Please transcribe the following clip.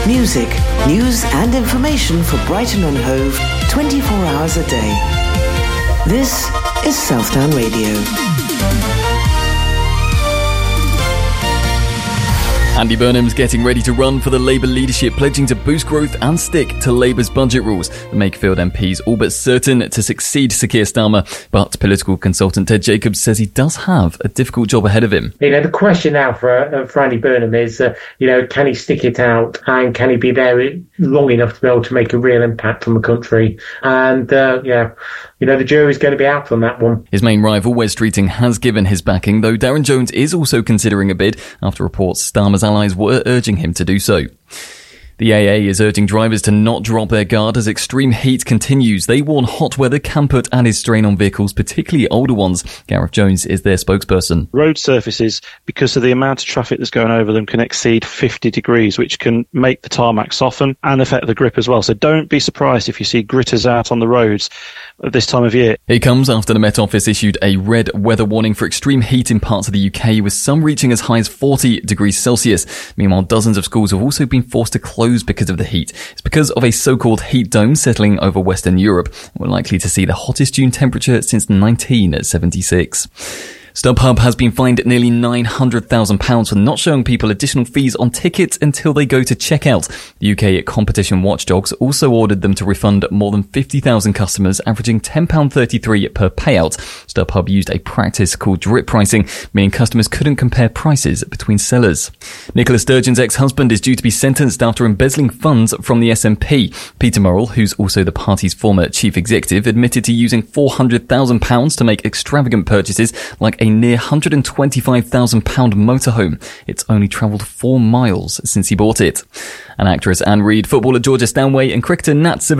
Music, news and information for Brighton and Hove 24 hours a day. This is Southdown Radio. Andy Burnham's getting ready to run for the Labour leadership, pledging to boost growth and stick to Labour's budget rules. The Makerfield MP's all but certain to succeed Sir Keir Starmer, but political consultant Ted Jacobs says he does have a difficult job ahead of him. The question now for Andy Burnham is, can he stick it out and can he be there long enough to be able to make a real impact on the country? And, the jury's going to be out on that one. His main rival, Wes Streeting, has given his backing, though Darren Jones is also considering a bid after reports Starmer's allies were urging him to do so. The AA is urging drivers to not drop their guard as extreme heat continues. They warn hot weather can put added strain on vehicles, particularly older ones. Gareth Jones is their spokesperson. Road surfaces, because of the amount of traffic that's going over them, can exceed 50 degrees, which can make the tarmac soften and affect the grip as well. So don't be surprised if you see gritters out on the roads at this time of year. It comes after the Met Office issued a red weather warning for extreme heat in parts of the UK, with some reaching as high as 40 degrees Celsius. Meanwhile, dozens of schools have also been forced to close because of the heat. It's because of a so-called heat dome settling over Western Europe. We're likely to see the hottest June temperature since 1976. StubHub has been fined nearly £900,000 for not showing people additional fees on tickets until they go to checkout. The UK competition watchdogs also ordered them to refund more than 50,000 customers, averaging £10.33 per payout. StubHub used a practice called drip pricing, meaning customers couldn't compare prices between sellers. Nicola Sturgeon's ex-husband is due to be sentenced after embezzling funds from the SNP. Peter Murrell, who's also the party's former chief executive, admitted to using £400,000 to make extravagant purchases like a near £125,000 motorhome. It's only travelled 4 miles since he bought it. And actress Anne Reid, footballer Georgia Stanway and cricketer Nat